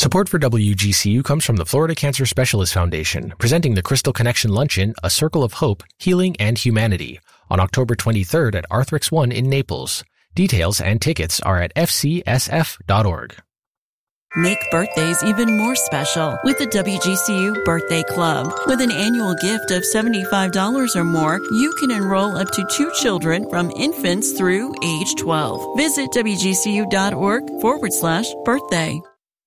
Support for WGCU comes from the Florida Cancer Specialist Foundation, presenting the Crystal Connection Luncheon, A Circle of Hope, Healing, and Humanity, on October 23rd at Arthrex One in Naples. Details and tickets are at fcsf.org. Make birthdays even more special with the WGCU Birthday Club. With an annual gift of $75 or more, you can enroll up to 2 children from infants through age 12. Visit WGCU.org/birthday.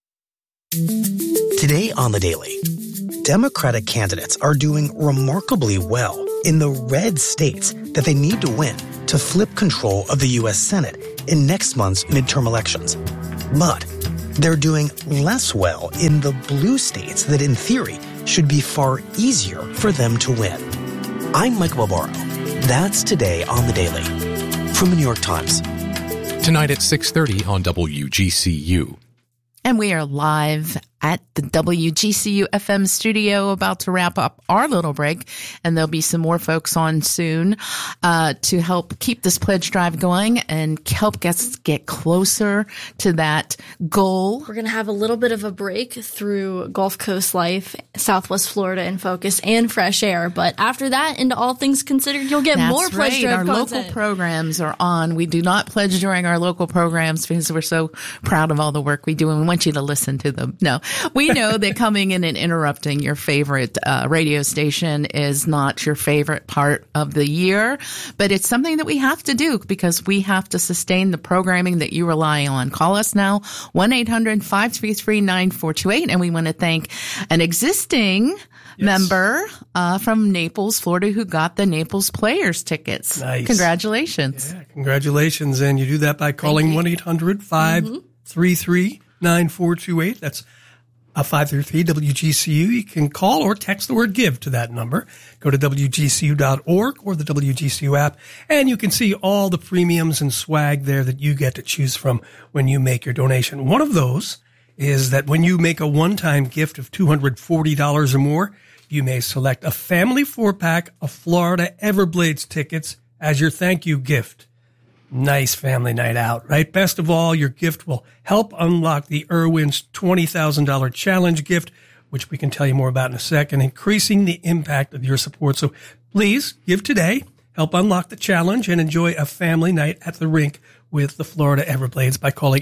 Today on The Daily, Democratic candidates are doing remarkably well in the red states that they need to win to flip control of the U.S. Senate in next month's midterm elections. But they're doing less well in the blue states that, in theory, should be far easier for them to win. I'm Mike Barbaro. That's Today on The Daily. From the New York Times. Tonight at 6:30 on WGCU. And we are live at the WGCU FM studio, about to wrap up our little break. And there'll be some more folks on soon to help keep this pledge drive going and help us get closer to that goal. We're going to have a little bit of a break through Gulf Coast Life, Southwest Florida in Focus, and Fresh Air. But after that, into All Things Considered, you'll get more pledge drive content. Our local programs are on. We do not pledge during our local programs because we're so proud of all the work we do, and we want you to listen to them. No. We know that coming in and interrupting your favorite radio station is not your favorite part of the year, but it's something that we have to do because we have to sustain the programming that you rely on. Call us now, 1-800-533-9428, and we want to thank an existing member from Naples, Florida, who got the Naples Players tickets. Nice. Congratulations. Yeah, congratulations. And you do that by calling 1-800-533-9428. That's 533-WGCU. You can call or text the word GIVE to that number. Go to WGCU.org or the WGCU app, and you can see all the premiums and swag there that you get to choose from when you make your donation. One of those is that when you make a one-time gift of $240 or more, you may select a family 4-pack of Florida Everblades tickets as your thank you gift. Nice family night out, right? Best of all, your gift will help unlock the Irwin's $20,000 challenge gift, which we can tell you more about in a second, increasing the impact of your support. So please give today, help unlock the challenge, and enjoy a family night at the rink with the Florida Everblades by calling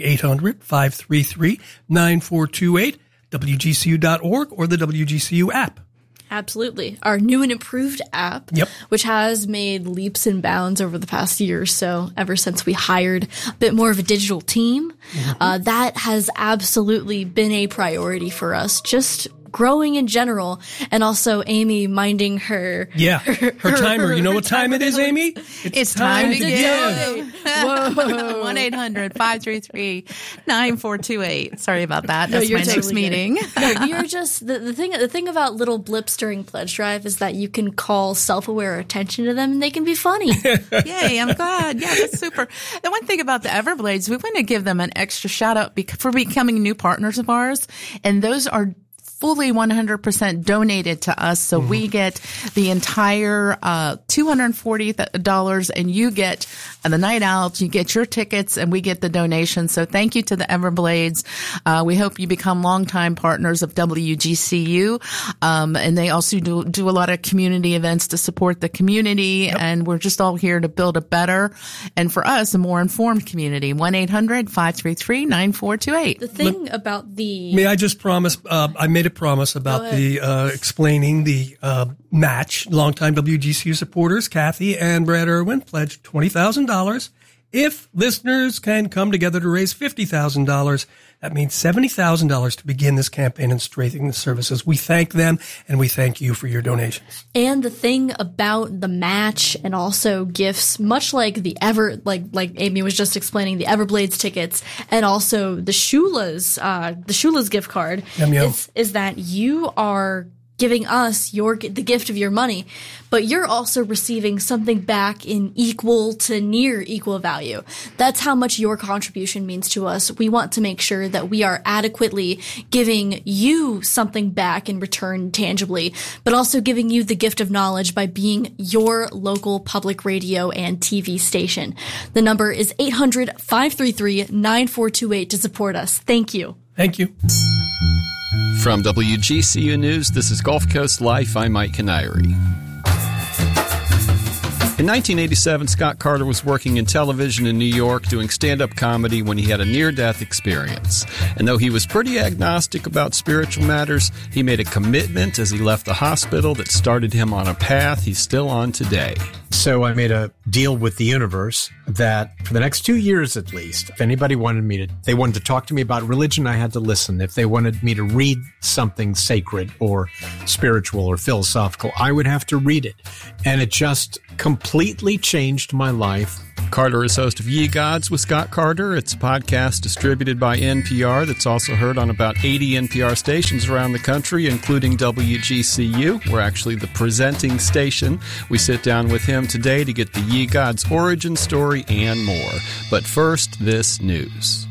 800-533-9428, WGCU.org, or the WGCU app. Absolutely. Our new and improved app, which has made leaps and bounds over the past year or so, ever since we hired a bit more of a digital team. That has absolutely been a priority for us, just growing in general, and also Amy minding her timer. You know what time it is, Amy? It's time to give. 1-800-533-9428. Sorry about that. That's my next meeting. You're just the thing about little blips during pledge drive is that you can call self-aware attention to them, and they can be funny. Yay! I'm glad. Yeah, that's super. The one thing about the Everblades, we want to give them an extra shout out for becoming new partners of ours, and those are fully 100% donated to us. So we get the entire $240, and you get the night out, you get your tickets, and we get the donation. So thank you to the Everblades. We hope you become longtime partners of WGCU. And they also do a lot of community events to support the community. And we're just all here to build a better, and for us, a more informed community. 1-800-533-9428. The thing about the... May I just promise, I made a promise about the explaining the match. Longtime WGCU supporters, Kathy and Brad Irwin, pledged $20,000. If listeners can come together to raise $50,000, that means $70,000 to begin this campaign and strengthening the services. We thank them, and we thank you for your donations. And the thing about the match and also gifts, much like the like Amy was just explaining, the Everblades tickets, and also the Shula's gift card, is that you are giving us the gift of your money, but you're also receiving something back in equal to near equal value. That's how much your contribution means to us. We want to make sure that we are adequately giving you something back in return tangibly, but also giving you the gift of knowledge by being your local public radio and TV station. The number is 800-533-9428 to support us. Thank you. Thank you. From WGCU News, this is Gulf Coast Life. I'm Mike Canary. In 1987, Scott Carter was working in television in New York doing stand-up comedy when he had a near-death experience. And though he was pretty agnostic about spiritual matters, he made a commitment as he left the hospital that started him on a path he's still on today. So I made a deal with the universe that for the next 2 years at least, if anybody wanted to talk to me about religion, I had to listen. If they wanted me to read something sacred or spiritual or philosophical, I would have to read it. And it just completely changed my life. Carter is host of Ye Gods with Scott Carter. It's a podcast distributed by NPR that's also heard on about 80 NPR stations around the country, including WGCU. We're actually the presenting station. We sit down with him today to get the Ye Gods origin story and more. But first, this news.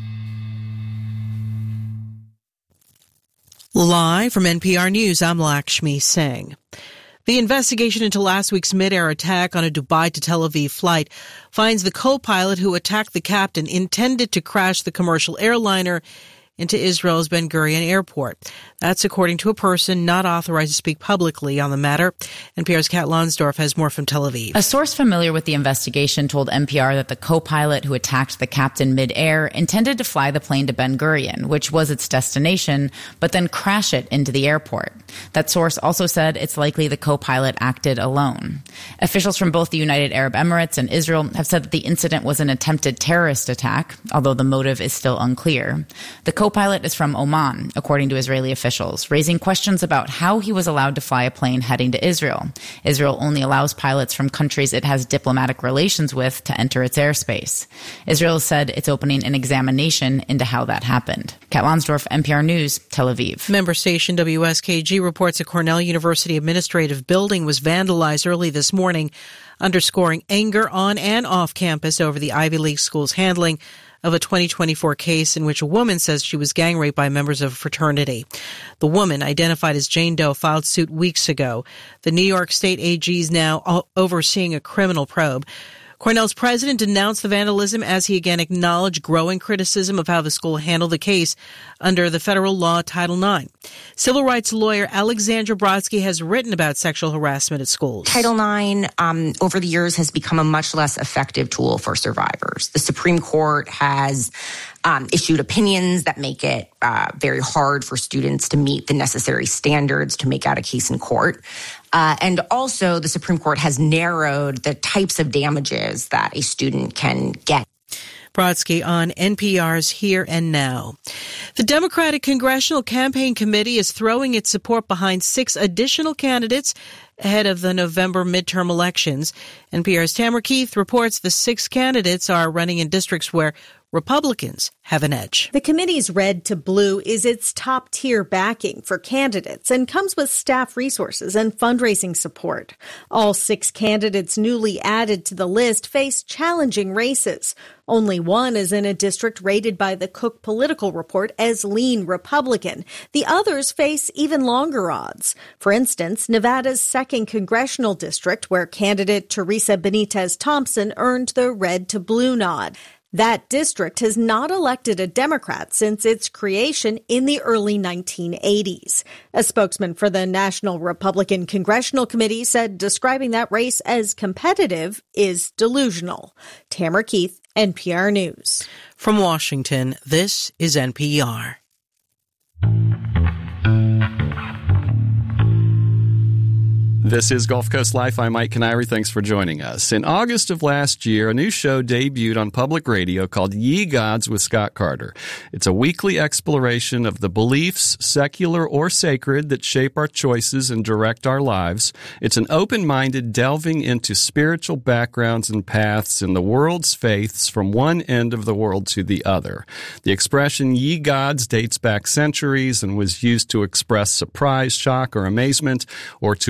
Live from NPR News, I'm Lakshmi Singh. The investigation into last week's mid-air attack on a Dubai to Tel Aviv flight finds the co-pilot who attacked the captain intended to crash the commercial airliner into Israel's Ben Gurion airport. That's according to a person not authorized to speak publicly on the matter. NPR's Kat Lonsdorf has more from Tel Aviv. A source familiar with the investigation told NPR that the co-pilot who attacked the captain mid-air intended to fly the plane to Ben Gurion, which was its destination, but then crash it into the airport. That source also said it's likely the co-pilot acted alone. Officials from both the United Arab Emirates and Israel have said that the incident was an attempted terrorist attack, although the motive is still unclear. The co-pilot is from Oman, according to Israeli officials, raising questions about how he was allowed to fly a plane heading to Israel. Israel only allows pilots from countries it has diplomatic relations with to enter its airspace. Israel said it's opening an examination into how that happened. Kat Lonsdorf, NPR News, Tel Aviv. Member station WSKG reports a Cornell University administrative building was vandalized early this morning, underscoring anger on and off campus over the Ivy League school's handling of a 2024 case in which a woman says she was gang raped by members of a fraternity. The woman, identified as Jane Doe, filed suit weeks ago. The New York State AG is now overseeing a criminal probe. Cornell's president denounced the vandalism as he again acknowledged growing criticism of how the school handled the case under the federal law Title IX. Civil rights lawyer Alexandra Brodsky has written about sexual harassment at schools. Title IX, over the years, has become a much less effective tool for survivors. The Supreme Court has issued opinions that make it very hard for students to meet the necessary standards to make out a case in court. And also, the Supreme Court has narrowed the types of damages that a student can get. Brodsky on NPR's Here and Now. The Democratic Congressional Campaign Committee is throwing its support behind 6 additional candidates ahead of the November midterm elections. NPR's Tamara Keith reports the 6 candidates are running in districts where Republicans have an edge. The committee's Red to Blue is its top-tier backing for candidates and comes with staff resources and fundraising support. All 6 candidates newly added to the list face challenging races. Only one is in a district rated by the Cook Political Report as lean Republican. The others face even longer odds. For instance, Nevada's 2nd congressional district, where candidate Teresa Benitez Thompson earned the Red to Blue nod. That district has not elected a Democrat since its creation in the early 1980s. A spokesman for the National Republican Congressional Committee said describing that race as competitive is delusional. Tamara Keith, NPR News. From Washington, this is NPR. This is Gulf Coast Life. I'm Mike Canary. Thanks for joining us. In August of last year, a new show debuted on public radio called Ye Gods with Scott Carter. It's a weekly exploration of the beliefs, secular or sacred, that shape our choices and direct our lives. It's an open-minded delving into spiritual backgrounds and paths in the world's faiths from one end of the world to the other. The expression Ye Gods dates back centuries and was used to express surprise, shock, or amazement, or to avoid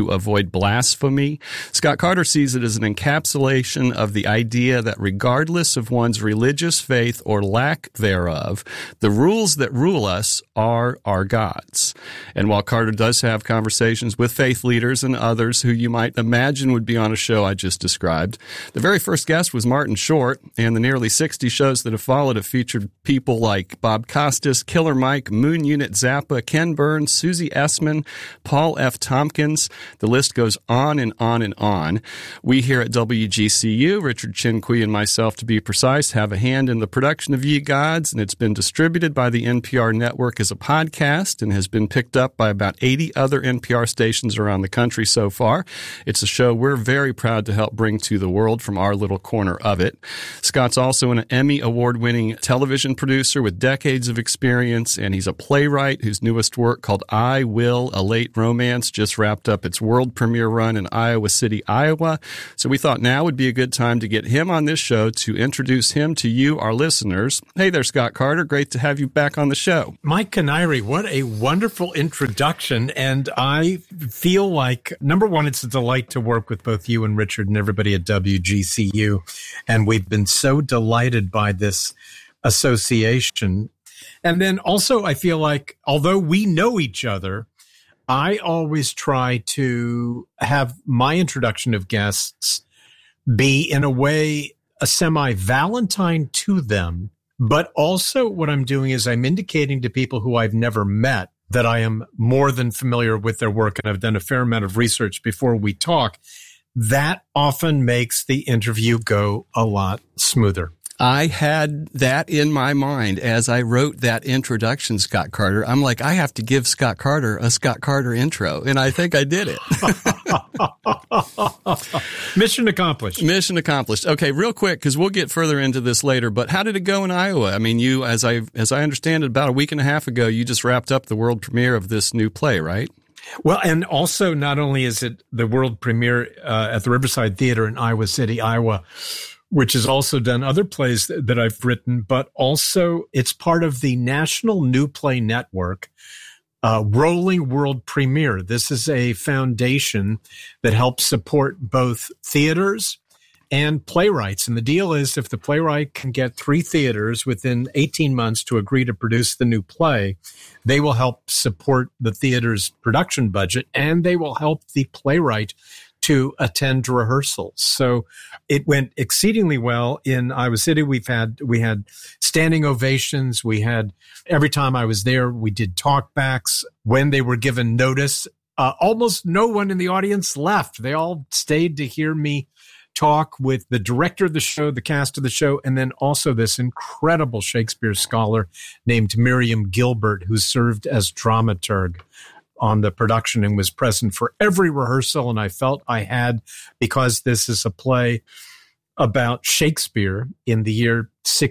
avoid blasphemy. Scott Carter sees it as an encapsulation of the idea that regardless of one's religious faith or lack thereof, the rules that rule us are our gods. And while Carter does have conversations with faith leaders and others who you might imagine would be on a show I just described, the very first guest was Martin Short, and the nearly 60 shows that have followed have featured people like Bob Costas, Killer Mike, Moon Unit Zappa, Ken Burns, Susie Essman, Paul F. Tompkins. The list goes on and on and on. We here at WGCU, Richard Chinqui and myself to be precise, have a hand in the production of Ye Gods, and it's been distributed by the NPR network as a podcast and has been picked up by about 80 other NPR stations around the country so far. It's a show we're very proud to help bring to the world from our little corner of it. Scott's also an Emmy Award-winning television producer with decades of experience, and he's a playwright whose newest work called I Will, A Late Romance just wrapped up its world premiere run in Iowa City, Iowa. So we thought now would be a good time to get him on this show to introduce him to you, our listeners. Hey there, Scott Carter. Great to have you back on the show. Mike Canary, what a wonderful introduction. And I feel like, number one, it's a delight to work with both you and Richard and everybody at WGCU. And we've been so delighted by this association. And then also, I feel like, although we know each other, I always try to have my introduction of guests be, in a way, a semi-Valentine to them. But also what I'm doing is I'm indicating to people who I've never met that I am more than familiar with their work, and I've done a fair amount of research before we talk. That often makes the interview go a lot smoother. I had that in my mind as I wrote that introduction, Scott Carter. I'm like, I have to give Scott Carter a Scott Carter intro, and I think I did it. Mission accomplished. Mission accomplished. Okay, real quick, because we'll get further into this later, but how did it go in Iowa? I mean, you, as I understand it, about a week and a half ago, you just wrapped up the world premiere of this new play, right? Well, and also not only is it the world premiere at the Riverside Theater in Iowa City, Iowa, which has also done other plays that I've written, but also it's part of the National New Play Network rolling world premiere. This is a foundation that helps support both theaters and playwrights. And the deal is, if the playwright can get 3 theaters within 18 months to agree to produce the new play, they will help support the theater's production budget, and they will help the playwright to attend rehearsals. So it went exceedingly well in Iowa City. We had standing ovations. We had, every time I was there, we did talkbacks. When they were given notice, almost no one in the audience left. They all stayed to hear me talk with the director of the show, the cast of the show, and then also this incredible Shakespeare scholar named Miriam Gilbert, who served as dramaturg on the production and was present for every rehearsal. And I felt I had, because this is a play about Shakespeare in the year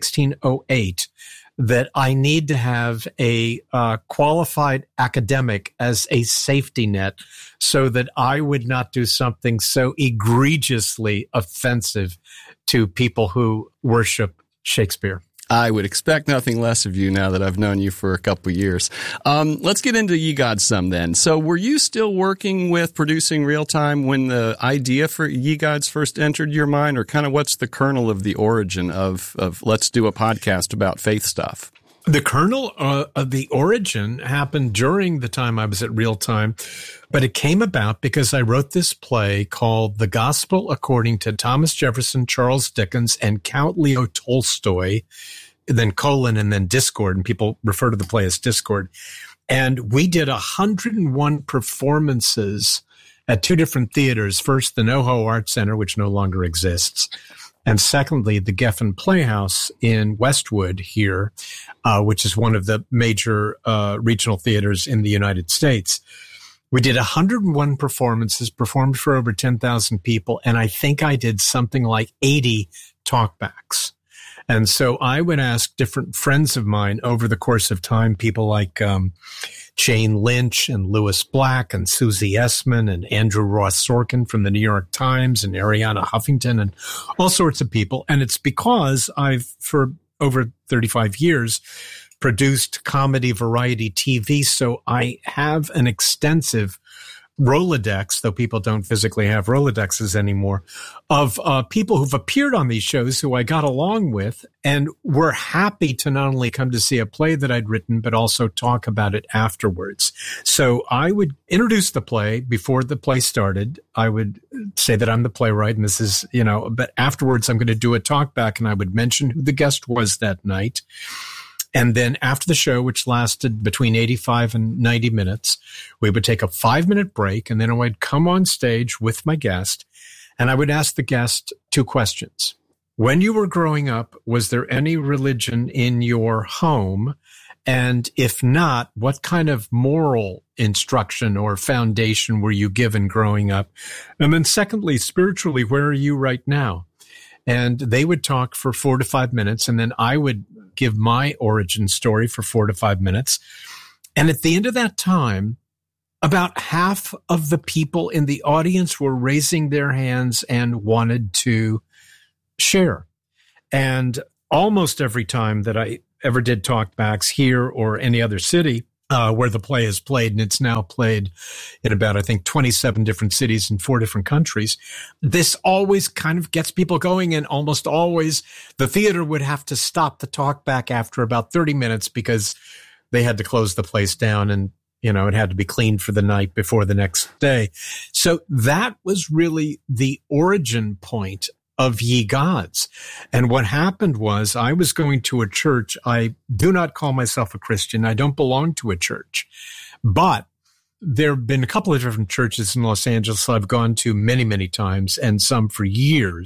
1608, that I need to have a qualified academic as a safety net so that I would not do something so egregiously offensive to people who worship Shakespeare. I would expect nothing less of you now that I've known you for a couple of years. Let's get into Ye Gods some then. So were you still working with producing real time when the idea for Ye Gods first entered your mind, or kind of what's the kernel of the origin of let's do a podcast about faith stuff? The kernel of the origin happened during the time I was at Real Time, but it came about because I wrote this play called The Gospel According to Thomas Jefferson, Charles Dickens, and Count Leo Tolstoy, then colon, and then Discord, and people refer to the play as Discord. And we did 101 performances at 2 different theaters. First, the NoHo Art Center, which no longer exists. And secondly, the Geffen Playhouse in Westwood here, which is one of the major regional theaters in the United States. We did 101 performances, performed for over 10,000 people, and I think I did something like 80 talkbacks. And so I would ask different friends of mine over the course of time, people like Jane Lynch and Lewis Black and Susie Essman and Andrew Ross Sorkin from the New York Times and Arianna Huffington and all sorts of people. And it's because I've, for over 35 years, produced comedy variety TV. So I have an extensive Rolodex, though people don't physically have Rolodexes anymore, of people who've appeared on these shows who I got along with and were happy to not only come to see a play that I'd written, but also talk about it afterwards. So I would introduce the play before the play started. I would say that I'm the playwright and this is, but afterwards I'm going to do a talk back and I would mention who the guest was that night. And then after the show, which lasted between 85 and 90 minutes, we would take a 5-minute break. And then I would come on stage with my guest and I would ask the guest 2 questions. When you were growing up, was there any religion in your home? And if not, what kind of moral instruction or foundation were you given growing up? And then secondly, spiritually, where are you right now? And they would talk for 4 to 5 minutes. And then I would give my origin story for 4 to 5 minutes. And at the end of that time, about half of the people in the audience were raising their hands and wanted to share. And almost every time that I ever did talkbacks here or any other city where the play is played, and it's now played in about, I think, 27 different cities in 4 different countries, this always kind of gets people going, and almost always the theater would have to stop the talkback after about 30 minutes because they had to close the place down and, it had to be cleaned for the night before the next day. So that was really the origin point of Ye Gods. And what happened was I was going to a church. I do not call myself a Christian. I don't belong to a church. But there have been a couple of different churches in Los Angeles I've gone to many, many times, and some for years.